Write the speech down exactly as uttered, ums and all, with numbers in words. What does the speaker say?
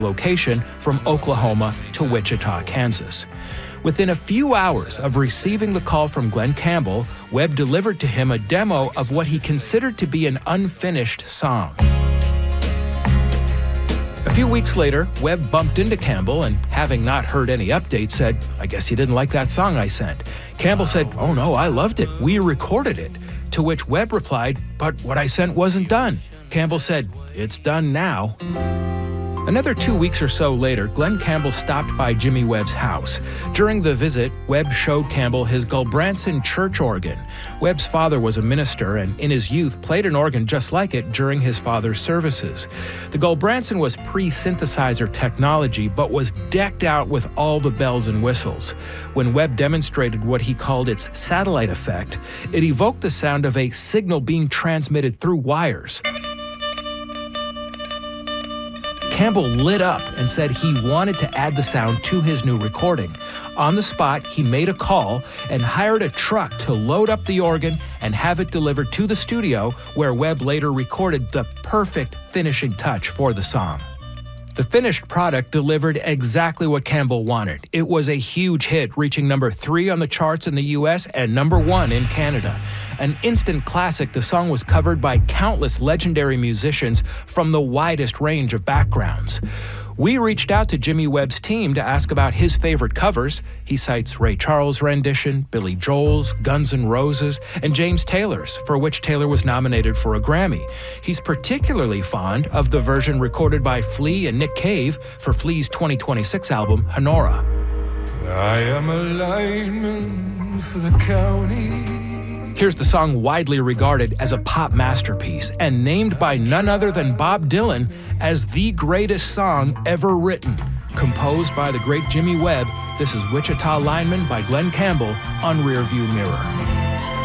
location from Oklahoma to Wichita, Kansas. Within a few hours of receiving the call from Glen Campbell, Webb delivered to him a demo of what he considered to be an unfinished song. A few weeks later, Webb bumped into Campbell and, having not heard any updates, said, "I guess you didn't like that song I sent." Campbell said, "Oh no, I loved it. We recorded it." To which Webb replied, "But what I sent wasn't done." Campbell said, "It's done now." Another two weeks or so later, Glen Campbell stopped by Jimmy Webb's house. During the visit, Webb showed Campbell his Gulbranson church organ. Webb's father was a minister and in his youth played an organ just like it during his father's services. The Gulbranson was pre-synthesizer technology but was decked out with all the bells and whistles. When Webb demonstrated what he called its satellite effect, it evoked the sound of a signal being transmitted through wires. Campbell lit up and said he wanted to add the sound to his new recording. On the spot, he made a call and hired a truck to load up the organ and have it delivered to the studio, where Webb later recorded the perfect finishing touch for the song. The finished product delivered exactly what Campbell wanted. It was a huge hit, reaching number three on the charts in the U S and number one in Canada. An instant classic, the song was covered by countless legendary musicians from the widest range of backgrounds. We reached out to Jimmy Webb's team to ask about his favorite covers. He cites Ray Charles' rendition, Billy Joel's, Guns N' Roses, and James Taylor's, for which Taylor was nominated for a Grammy. He's particularly fond of the version recorded by Flea and Nick Cave for Flea's twenty twenty-six album, Honora. I am a lineman for the county. Here's the song widely regarded as a pop masterpiece and named by none other than Bob Dylan as the greatest song ever written. Composed by the great Jimmy Webb, this is Wichita Lineman by Glen Campbell on Rearview Mirror.